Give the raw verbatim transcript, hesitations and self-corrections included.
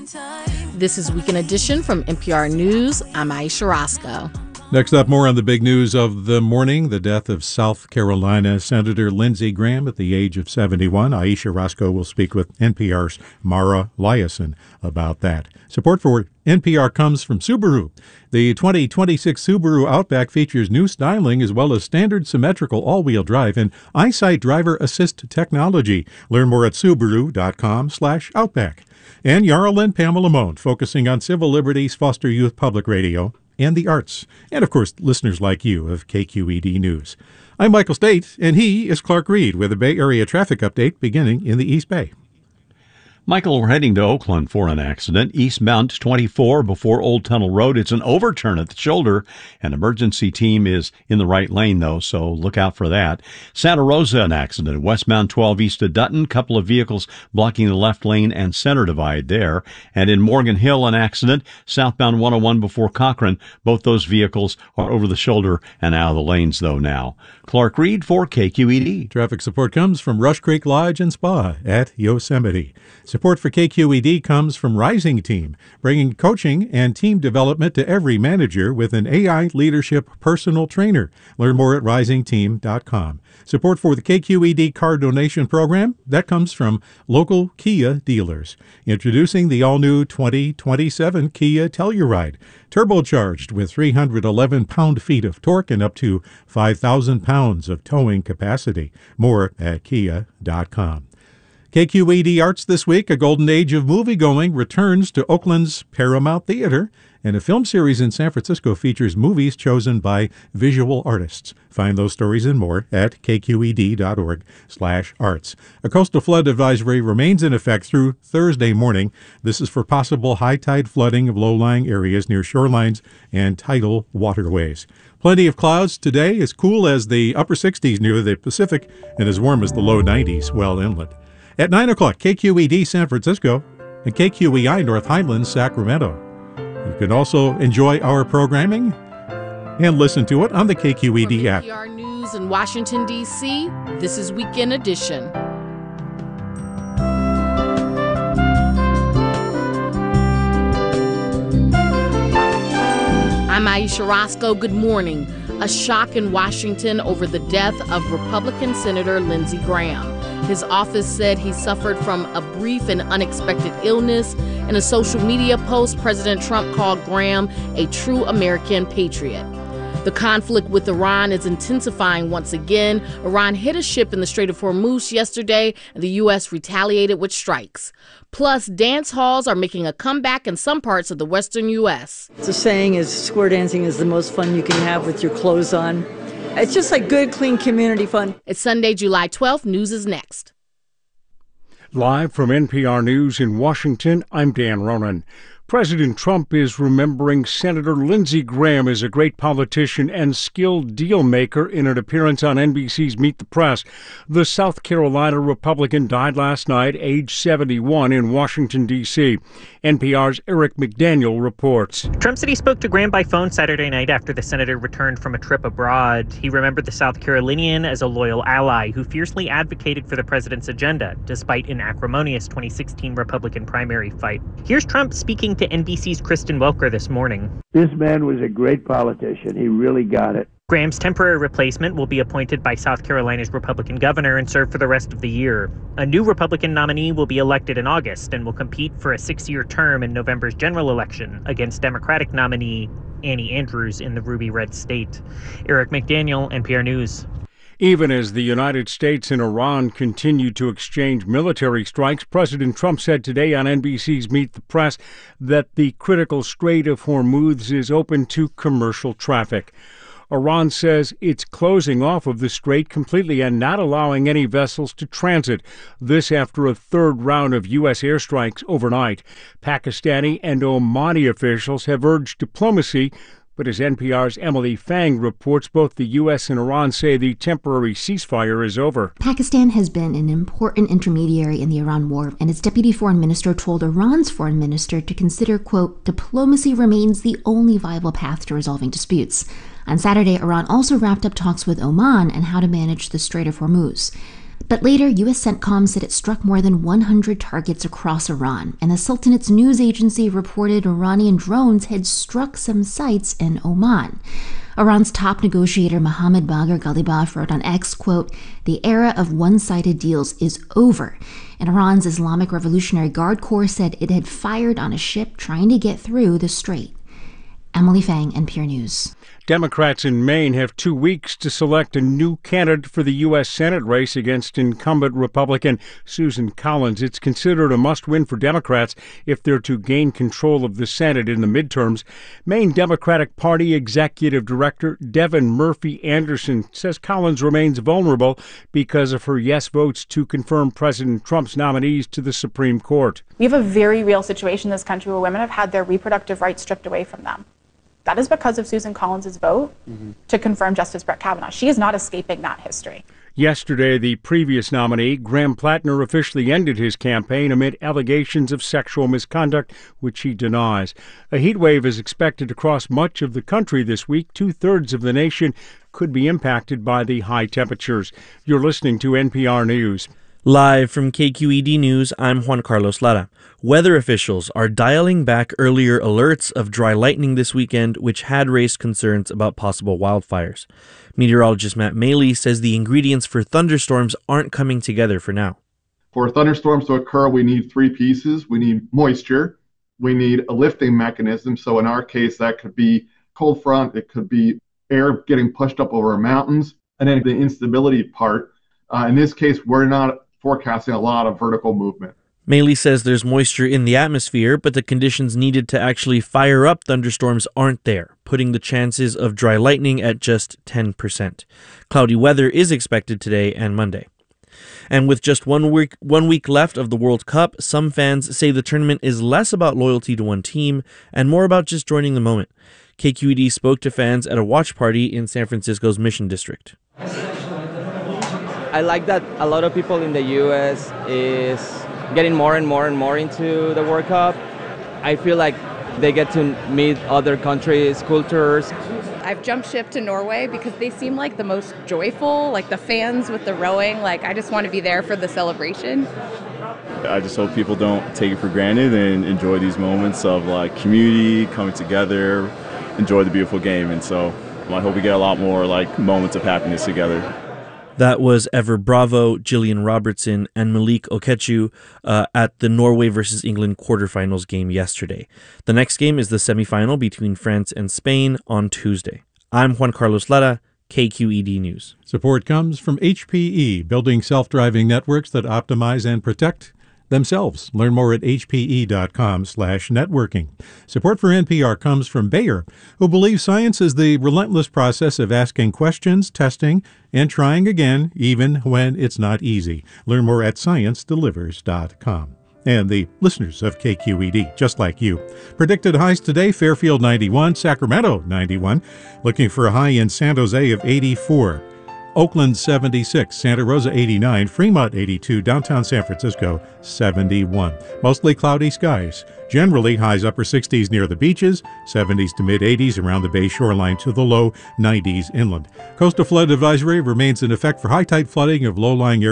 This is Weekend Edition from N P R News. I'm Aisha Roscoe. Next up, more on the big news of the morning, the death of South Carolina Senator Lindsey Graham at the age of seventy-one. Aisha Roscoe will speak with N P R's Mara Liasson about that. Support for N P R comes from Subaru. The twenty twenty-six Subaru Outback features new styling as well as standard symmetrical all-wheel drive and EyeSight driver assist technology. Learn more at Subaru.com slash Outback. And Yarl and Pamela Mohn, focusing on civil liberties, Foster Youth Public Radio, and the arts, and of course, listeners like you of K Q E D News. I'm Michael State, and he is Clark Reed with a Bay Area traffic update beginning in the East Bay. Michael, we're heading to Oakland for an accident. Eastbound twenty-four before Old Tunnel Road. It's an overturn at the shoulder. An emergency team is in the right lane, though, so look out for that. Santa Rosa, an accident. Westbound twelve east of Dutton. Couple of vehicles blocking the left lane and center divide there. And in Morgan Hill, an accident. Southbound one oh one before Cochrane. Both those vehicles are over the shoulder and out of the lanes, though, now. Clark Reed for K Q E D. Traffic support comes from Rush Creek Lodge and Spa at Yosemite. Support for K Q E D comes from Rising Team, bringing coaching and team development to every manager with an A I leadership personal trainer. Learn more at rising team dot com. Support for the K Q E D car donation program, that comes from local Kia dealers. Introducing the all-new twenty twenty-seven Kia Telluride, turbocharged with three hundred eleven pound-feet of torque and up to five thousand pounds of towing capacity. More at kia dot com. K Q E D Arts this week, a golden age of moviegoing returns to Oakland's Paramount Theater, and a film series in San Francisco features movies chosen by visual artists. Find those stories and more at k q e d dot org slash arts. A coastal flood advisory remains in effect through Thursday morning. This is for possible high tide flooding of low-lying areas near shorelines and tidal waterways. Plenty of clouds today, as cool as the upper sixties near the Pacific and as warm as the low nineties well inland. At nine o'clock, K Q E D San Francisco and K Q E I North Highlands, Sacramento. You can also enjoy our programming and listen to it on the K Q E D app. N P R News in Washington, D C, this is Weekend Edition. I'm Aisha Roscoe. Good morning. A shock in Washington over the death of Republican Senator Lindsey Graham. His office said he suffered from a brief and unexpected illness. In a social media post, President Trump called Graham a true American patriot. The conflict with Iran is intensifying once again. Iran hit a ship in the Strait of Hormuz yesterday, and the U S retaliated with strikes. Plus, dance halls are making a comeback in some parts of the western U S. The saying is square dancing is the most fun you can have with your clothes on. It's just like good, clean community fun. It's Sunday, July twelfth. News is next. Live from N P R News in Washington, I'm Dan Ronan. President Trump is remembering Senator Lindsey Graham as a great politician and skilled deal maker in an appearance on N B C's Meet the Press. The South Carolina Republican died last night, age seventy-one, in Washington, D C N P R's Eric McDaniel reports. Trump said he spoke to Graham by phone Saturday night after the senator returned from a trip abroad. He remembered the South Carolinian as a loyal ally who fiercely advocated for the president's agenda, despite an acrimonious twenty sixteen Republican primary fight. Here's Trump speaking to N B C's Kristen Welker this morning. This man was a great politician. He really got it. Graham's temporary replacement will be appointed by South Carolina's Republican governor and serve for the rest of the year. A new Republican nominee will be elected in August and will compete for a six-year term in November's general election against Democratic nominee Annie Andrews in the Ruby Red state. Eric McDaniel, N P R News. Even as the United States and Iran continue to exchange military strikes, President Trump said today on N B C's Meet the Press that the critical Strait of Hormuz is open to commercial traffic. Iran says it's closing off of the strait completely and not allowing any vessels to transit. This after a third round of U S airstrikes overnight. Pakistani and Omani officials have urged diplomacy. But as N P R's Emily Fang reports, both the U S and Iran say the temporary ceasefire is over. Pakistan has been an important intermediary in the Iran war, and its deputy foreign minister told Iran's foreign minister to consider, quote, diplomacy remains the only viable path to resolving disputes. On Saturday, Iran also wrapped up talks with Oman on how to manage the Strait of Hormuz. But later, U S CENTCOM said it struck more than one hundred targets across Iran, and the Sultanate's news agency reported Iranian drones had struck some sites in Oman. Iran's top negotiator Mohammad Bagher Ghalibaf wrote on X, quote, "The era of one-sided deals is over." And Iran's Islamic Revolutionary Guard Corps said it had fired on a ship trying to get through the strait. Emily Fang, N P R News. Democrats in Maine have two weeks to select a new candidate for the U S Senate race against incumbent Republican Susan Collins. It's considered a must-win for Democrats if they're to gain control of the Senate in the midterms. Maine Democratic Party Executive Director Devin Murphy Anderson says Collins remains vulnerable because of her yes votes to confirm President Trump's nominees to the Supreme Court. We have a very real situation in this country where women have had their reproductive rights stripped away from them. That is because of Susan Collins' vote mm-hmm. to confirm Justice Brett Kavanaugh. She is not escaping that history. Yesterday, the previous nominee, Graham Plattner, officially ended his campaign amid allegations of sexual misconduct, which he denies. A heat wave is expected across much of the country this week. Two-thirds of the nation could be impacted by the high temperatures. You're listening to N P R News. Live from K Q E D News, I'm Juan Carlos Lara. Weather officials are dialing back earlier alerts of dry lightning this weekend, which had raised concerns about possible wildfires. Meteorologist Matt Maley says the ingredients for thunderstorms aren't coming together for now. For thunderstorms to occur, we need three pieces. We need moisture. We need a lifting mechanism. So in our case, that could be cold front. It could be air getting pushed up over mountains. And then the instability part. Uh, in this case, we're not forecasting a lot of vertical movement. Maley says there's moisture in the atmosphere, but the conditions needed to actually fire up thunderstorms aren't there, putting the chances of dry lightning at just ten percent. Cloudy weather is expected today and Monday. And with just one week, one week left of the World Cup, some fans say the tournament is less about loyalty to one team and more about just joining the moment. K Q E D spoke to fans at a watch party in San Francisco's Mission District. I like that a lot of people in the U S is getting more and more and more into the World Cup. I feel like they get to meet other countries' cultures. I've jumped ship to Norway because they seem like the most joyful, like the fans with the rowing. Like, I just want to be there for the celebration. I just hope people don't take it for granted and enjoy these moments of like community, coming together, enjoy the beautiful game. And so I hope we get a lot more like moments of happiness together. That was Ever Bravo, Gillian Robertson, and Malik Okechu uh, at the Norway versus England quarterfinals game yesterday. The next game is the semifinal between France and Spain on Tuesday. I'm Juan Carlos Lara, K Q E D News. Support comes from H P E, building self-driving networks that optimize and protect themselves. Learn more at h p e dot com slash networking. Support for N P R comes from Bayer, who believes science is the relentless process of asking questions, testing, and trying again, even when it's not easy. Learn more at science delivers dot com. And the listeners of K Q E D, just like you. Predicted highs today, Fairfield ninety-one, Sacramento ninety-one. Looking for a high in San Jose of eighty-four. Oakland seventy-six, Santa Rosa eighty-nine, Fremont eighty-two, downtown San Francisco seventy-one. Mostly cloudy skies. Generally highs upper sixties near the beaches, seventies to mid-eighties around the bay shoreline to the low nineties inland. Coastal flood advisory remains in effect for high tide flooding of low-lying areas